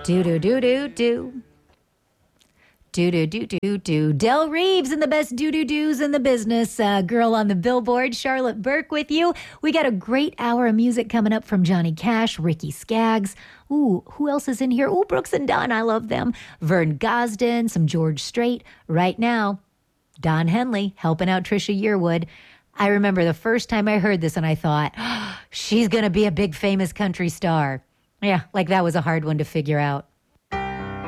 Do do do do do. Do do do do do. Del Reeves and the best do do do's in the business. Girl on the Billboard, Charlotte Burke with you. We got a great hour of music coming up from Johnny Cash, Ricky Skaggs. Ooh, who else is in here? Ooh, Brooks and Dunn, I love them. Vern Gosdin, some George Strait. Right now, Don Henley helping out Trisha Yearwood. I remember the first time I heard this and I thought, oh, she's going to be a big famous country star. Yeah, like that was a hard one to figure out.